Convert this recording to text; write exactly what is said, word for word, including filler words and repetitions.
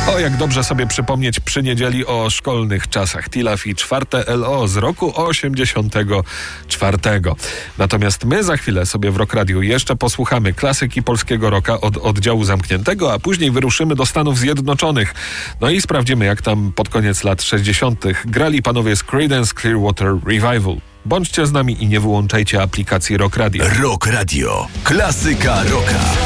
O, jak dobrze sobie przypomnieć przy niedzieli o szkolnych czasach. Tilaf i czwarte L O z roku osiemdziesiątego czwartego. Natomiast my za chwilę sobie w Rock Radio jeszcze posłuchamy klasyki polskiego rocka od oddziału zamkniętego, a później wyruszymy do Stanów Zjednoczonych. No i sprawdzimy, jak tam pod koniec lat sześćdziesiątych grali panowie z Creedence Clearwater Revival. Bądźcie z nami i nie wyłączajcie aplikacji Rock Radio. Rock Radio. Klasyka rocka.